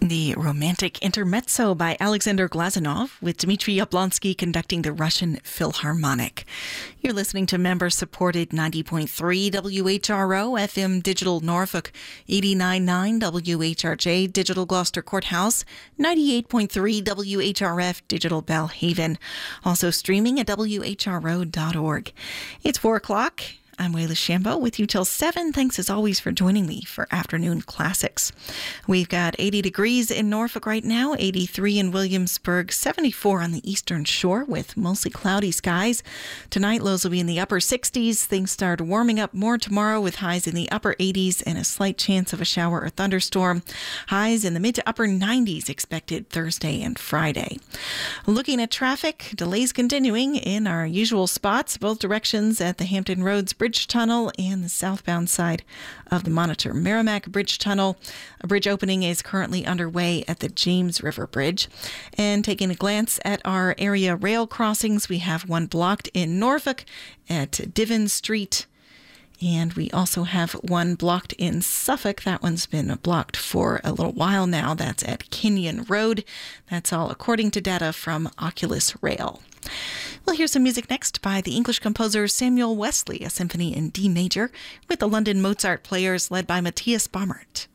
The Romantic Intermezzo by Alexander Glazunov, with Dmitry Yablonsky conducting the Russian Philharmonic. You're listening to member-supported 90.3 WHRO FM Digital Norfolk, 89.9 WHRJ Digital Gloucester Courthouse, 98.3 WHRF Digital Belhaven. Also streaming at WHRO.org. It's 4 o'clock. I'm Wayla Shambo with you till 7. Thanks as always for joining me for Afternoon Classics. We've got 80 degrees in Norfolk right now, 83 in Williamsburg, 74 on the eastern shore with mostly cloudy skies. Tonight, lows will be in the upper 60s. Things start warming up more tomorrow with highs in the upper 80s and a slight chance of a shower or thunderstorm. Highs in the mid to upper 90s expected Thursday and Friday. Looking at traffic, delays continuing in our usual spots, both directions at the Hampton Roads Bridge Tunnel and the southbound side of the Monitor Merrimack Bridge Tunnel. A bridge opening is currently underway at the James River Bridge. And taking a glance at our area rail crossings, we have one blocked in Norfolk at Diven Street. And we also have one blocked in Suffolk. That one's been blocked for a little while now. That's at Kenyon Road. That's all according to data from Oculus Rail. We'll hear some music next by the English composer Samuel Wesley, a symphony in D major, with the London Mozart Players led by Matthias Baumert.